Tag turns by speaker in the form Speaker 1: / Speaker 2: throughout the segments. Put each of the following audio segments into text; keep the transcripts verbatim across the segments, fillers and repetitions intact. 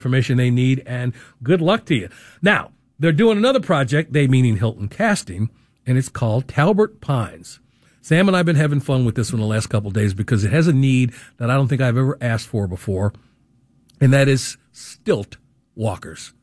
Speaker 1: information they need, and good luck to you. Now, they're doing another project, they meaning Hilton Casting, and it's called Talbot Pines. Sam and I have been having fun with this one the last couple of days because it has a need that I don't think I've ever asked for before, and that is stilt walkers.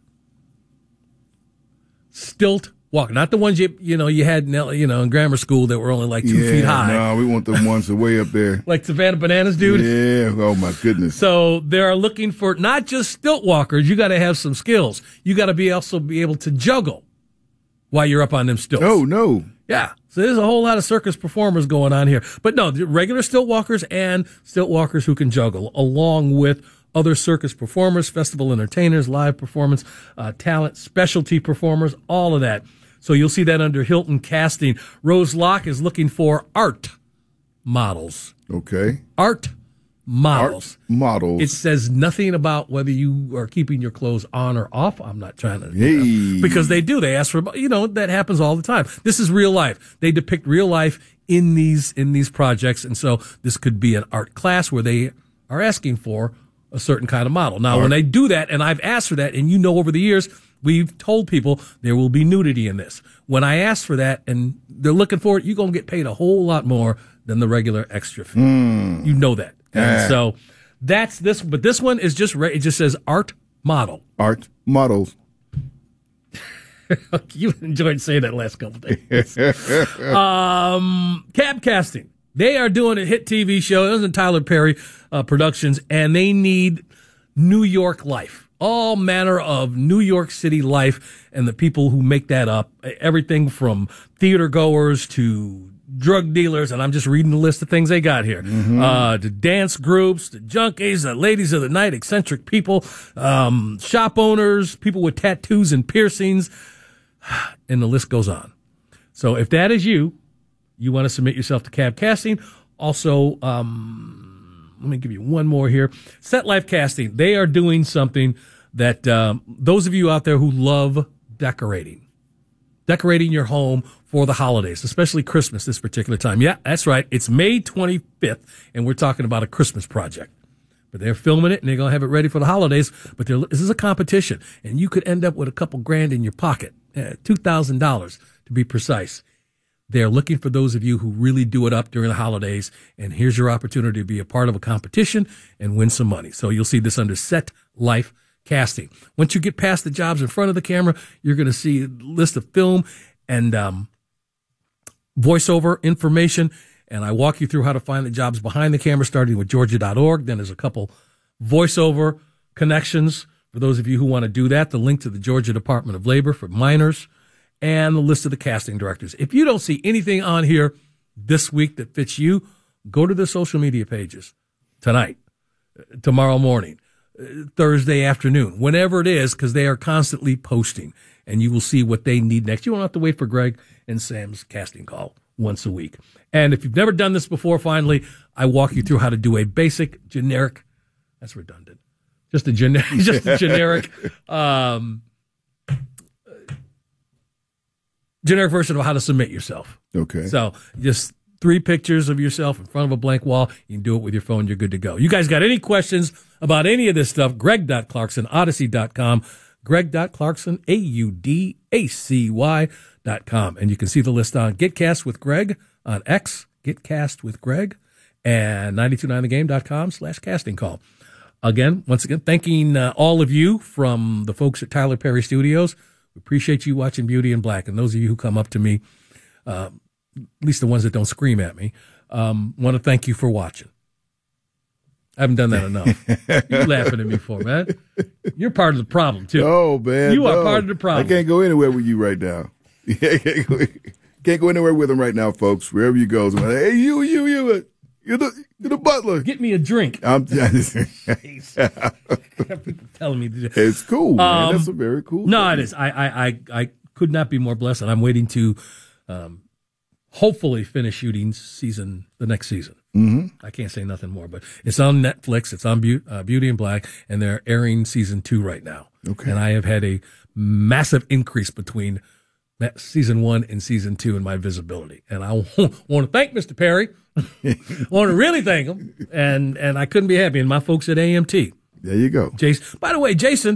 Speaker 1: Stilt walker, not the ones you you know you had in, you know in grammar school that were only like two
Speaker 2: yeah,
Speaker 1: feet high.
Speaker 2: No, we want the ones that are way up there,
Speaker 1: like Savannah Bananas, dude.
Speaker 2: Yeah. Oh my goodness.
Speaker 1: So they are looking for not just stilt walkers. You got to have some skills. You got to be also be able to juggle while you're up on them stilts.
Speaker 2: Oh no.
Speaker 1: Yeah. So there's a whole lot of circus performers going on here, but no, the regular stilt walkers and stilt walkers who can juggle, along with other circus performers, festival entertainers, live performance, uh, talent, specialty performers, all of that. So you'll see that under Hilton Casting. Rose Locke is looking for art models.
Speaker 2: Okay.
Speaker 1: Art models.
Speaker 2: Art models.
Speaker 1: It says nothing about whether you are keeping your clothes on or off. I'm not trying to,
Speaker 2: hey.
Speaker 1: you know, because they do. They ask for, you know, that happens all the time. This is real life. They depict real life in these, in these projects. And so this could be an art class where they are asking for a certain kind of model. Now, art. When they do that, and I've asked for that, and you know, over the years, we've told people there will be nudity in this. When I ask for that and they're looking for it, you're going to get paid a whole lot more than the regular extra fee. Mm. You know that. And
Speaker 2: ah.
Speaker 1: so that's this, but this one is just, it just says art model.
Speaker 2: Art models.
Speaker 1: You enjoyed saying that last couple of days. um, Cab Casting. They are doing a hit T V show. It was in Tyler Perry uh, Productions, and they need New York life. All manner of New York City life and the people who make that up. Everything from theater goers to drug dealers, and I'm just reading the list of things they got here. Mm-hmm. Uh, to dance groups, to junkies, the ladies of the night, eccentric people, um, shop owners, people with tattoos and piercings, and the list goes on. So if that is you, you want to submit yourself to Cab Casting. Also, um, let me give you one more here. Set Life Casting. They are doing something that um, those of you out there who love decorating, decorating your home for the holidays, especially Christmas this particular time. Yeah, that's right. It's May twenty-fifth, and we're talking about a Christmas project. But they're filming it, and they're going to have it ready for the holidays. But this is a competition, and you could end up with a couple grand in your pocket, uh, two thousand dollars to be precise. They're looking for those of you who really do it up during the holidays, and here's your opportunity to be a part of a competition and win some money. So you'll see this under Set Life Casting. Once you get past the jobs in front of the camera, you're going to see a list of film and um, voiceover information, and I walk you through how to find the jobs behind the camera, starting with Georgia dot org. Then there's a couple voiceover connections for those of you who want to do that, the link to the Georgia Department of Labor for minors, and the list of the casting directors. If you don't see anything on here this week that fits you, go to the social media pages tonight, tomorrow morning, Thursday afternoon, whenever it is, because they are constantly posting, and you will see what they need next. You won't have to wait for Greg and Sam's casting call once a week. And if you've never done this before, finally, I walk you through how to do a basic, generic, that's redundant, just a, gener- just a generic, um, generic version of how to submit yourself.
Speaker 2: Okay.
Speaker 1: So just three pictures of yourself in front of a blank wall. You can do it with your phone. You're good to go. You guys got any questions about any of this stuff? Greg dot Clarkson, Odyssey dot com. Greg dot Clarkson, A U D A C Y dot com. And you can see the list on GetCast with Greg on X, GetCast with Greg, and nine two nine the game dot com slash casting call. Again, once again, thanking uh, all of you from the folks at Tyler Perry Studios. We appreciate you watching Beauty in Black. And those of you who come up to me, uh, at least the ones that don't scream at me, um, want to thank you for watching. I haven't done that enough. You're laughing at me for, man. You're part of the problem, too.
Speaker 2: Oh, man.
Speaker 1: You
Speaker 2: no.
Speaker 1: are part of the problem.
Speaker 2: I can't go anywhere with you right now. Can't go anywhere with him right now, folks. Wherever you go, like, hey, you, you, you, you're the, you're the butler.
Speaker 1: Get me a drink.
Speaker 2: I'm people
Speaker 1: telling me to do.
Speaker 2: It's cool, man.
Speaker 1: Um,
Speaker 2: That's a very cool
Speaker 1: No,
Speaker 2: thing.
Speaker 1: it is. I, I, I, I could not be more blessed, and I'm waiting to um, hopefully finish shooting season the next season.
Speaker 2: Mm-hmm.
Speaker 1: I can't say nothing more, but it's on Netflix. It's on Be- uh, Beauty in Black, and they're airing season two right now.
Speaker 2: Okay.
Speaker 1: And I have had a massive increase between season one and season two in my visibility. And I want to thank Mister Perry. I want to really thank him. And, and I couldn't be happy. And my folks at A M T,
Speaker 2: There you go.
Speaker 1: Jason. By the way, Jason,